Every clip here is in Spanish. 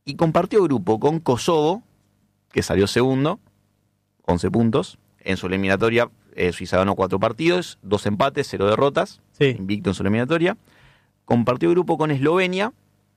y compartió grupo con Kosovo, que salió segundo, 11 puntos. En su eliminatoria, Suiza ganó 4 partidos, 2 empates, 0 derrotas, invicto en su eliminatoria. Compartió grupo con Eslovenia.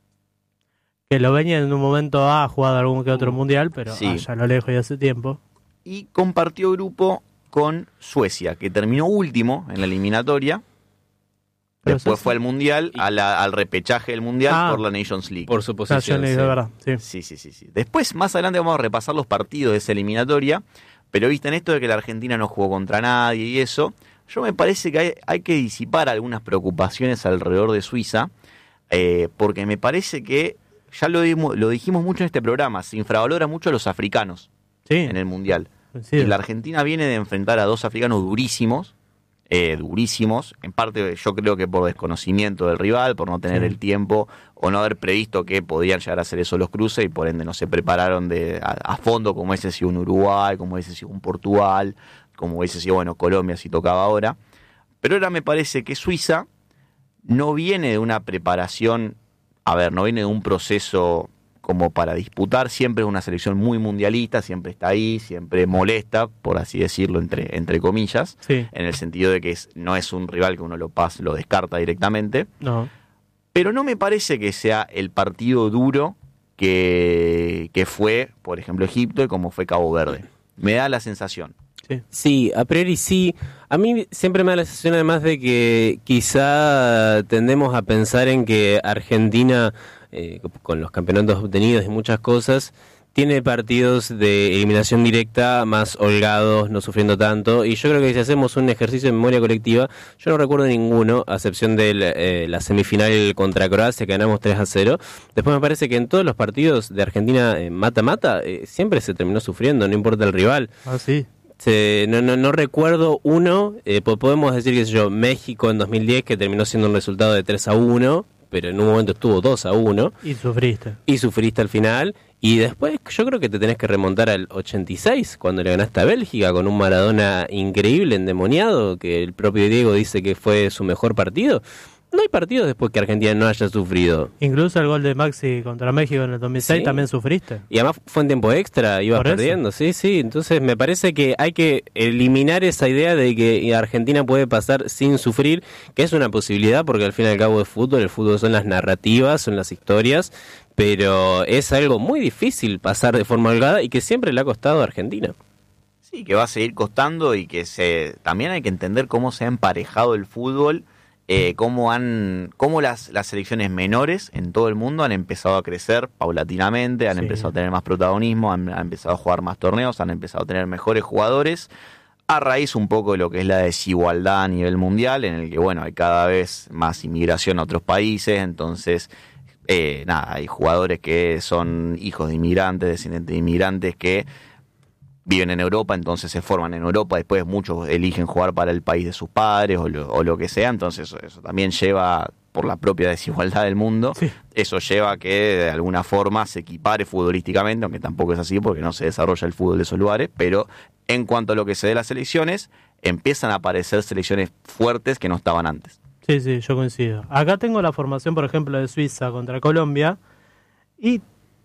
Que Eslovenia en un momento ha jugado algún que otro mundial, pero ya lo lejos y hace tiempo. Y compartió grupo con Suecia, que terminó último en la eliminatoria. Después fue al mundial, al repechaje del mundial por la Nations League. Por su posición. De verdad, sí. Después, más adelante, vamos a repasar los partidos de esa eliminatoria. Pero viste en esto de que la Argentina no jugó contra nadie y eso, yo me parece que hay que disipar algunas preocupaciones alrededor de Suiza, porque me parece que, ya lo dijimos mucho en este programa, se infravalora mucho a los africanos en el mundial. Y la Argentina viene de enfrentar a 2 africanos durísimos, en parte yo creo que por desconocimiento del rival, por no tener el tiempo o no haber previsto que podían llegar a hacer eso los cruces y por ende no se prepararon a fondo como hubiese sido un Uruguay, como hubiese sido un Portugal, como hubiese sido Colombia si tocaba ahora. Pero ahora me parece que Suiza no viene de una preparación, no viene de un proceso como para disputar, siempre es una selección muy mundialista, siempre está ahí, siempre molesta, por así decirlo, entre comillas, en el sentido de que no es un rival que uno lo descarta directamente. No. Pero no me parece que sea el partido duro que fue, por ejemplo, Egipto y como fue Cabo Verde. Me da la sensación. Sí, a priori sí. A mí siempre me da la sensación además de que quizá tendemos a pensar en que Argentina, con los campeonatos obtenidos y muchas cosas, tiene partidos de eliminación directa más holgados, no sufriendo tanto, y yo creo que si hacemos un ejercicio de memoria colectiva, yo no recuerdo ninguno, a excepción de la semifinal contra Croacia, que ganamos 3-0. Después me parece que en todos los partidos de Argentina mata-mata, siempre se terminó sufriendo, no importa el rival. Sí. No recuerdo uno, podemos decir, qué sé yo, México en 2010, que terminó siendo un resultado de 3-1, pero en un momento estuvo 2-1. Y sufriste al final. Y después yo creo que te tenés que remontar al 86, cuando le ganaste a Bélgica con un Maradona increíble, endemoniado, que el propio Diego dice que fue su mejor partido. No hay partidos después que Argentina no haya sufrido. Incluso el gol de Maxi contra México en el 2006 también sufriste. Y además fue en tiempo extra, ibas perdiendo. Sí. Entonces me parece que hay que eliminar esa idea de que Argentina puede pasar sin sufrir, que es una posibilidad porque al fin y al cabo es fútbol. El fútbol son las narrativas, son las historias, pero es algo muy difícil pasar de forma holgada y que siempre le ha costado a Argentina. Sí, que va a seguir costando y que también hay que entender cómo se ha emparejado el fútbol. Cómo las selecciones menores en todo el mundo han empezado a crecer paulatinamente, han empezado a tener más protagonismo, han empezado a jugar más torneos, han empezado a tener mejores jugadores, a raíz un poco de lo que es la desigualdad a nivel mundial, en el que hay cada vez más inmigración a otros países, entonces hay jugadores que son hijos de inmigrantes, descendientes de inmigrantes que viven en Europa, entonces se forman en Europa, después muchos eligen jugar para el país de sus padres o lo que sea, entonces eso también lleva, por la propia desigualdad del mundo, eso lleva a que de alguna forma se equipare futbolísticamente, aunque tampoco es así porque no se desarrolla el fútbol de esos lugares, pero en cuanto a lo que se dé las selecciones, empiezan a aparecer selecciones fuertes que no estaban antes. Sí, yo coincido. Acá tengo la formación, por ejemplo, de Suiza contra Colombia, y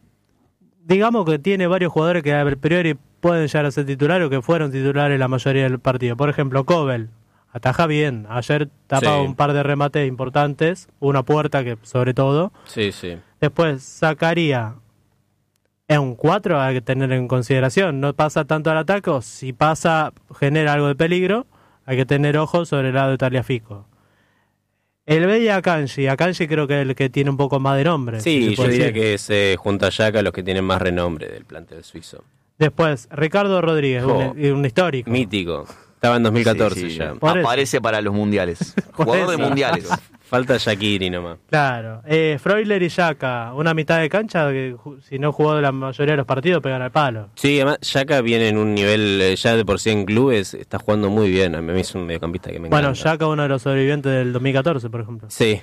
digamos que tiene varios jugadores que a priori pueden llegar a ser titulares o que fueron titulares la mayoría del partido. Por ejemplo, Kobel ataja bien. Ayer tapaba un par de remates importantes, una puerta que sobre todo. Sí. Después Zakaria es un 4, hay que tener en consideración. No pasa tanto al ataque, o si pasa genera algo de peligro, hay que tener ojo sobre el lado de Tagliafico. El Bella Akanji creo que es el que tiene un poco más de nombre. Sí, yo diría que es junto a Xhaka los que tienen más renombre del plantel suizo. Después, Ricardo Rodríguez, un histórico. Mítico. Estaba en 2014 ya. Aparece para los mundiales. Jugador de mundiales. Falta Shaqiri nomás. Claro. Freuler y Xhaka, una mitad de cancha que si no jugó la mayoría de los partidos pegan al palo. Sí, además Xhaka viene en un nivel ya de por sí en clubes, está jugando muy bien. A mí es un mediocampista que me encanta. Bueno, Xhaka uno de los sobrevivientes del 2014, por ejemplo. Sí.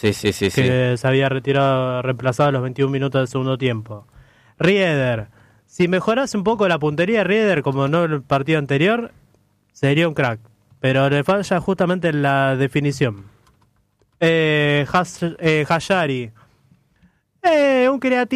Que se había reemplazado a los 21 minutos del segundo tiempo. Rieder. Si mejorase un poco la puntería de Rieder, como no el partido anterior, sería un crack. Pero le falla justamente en la definición. Hashari. Un creativo.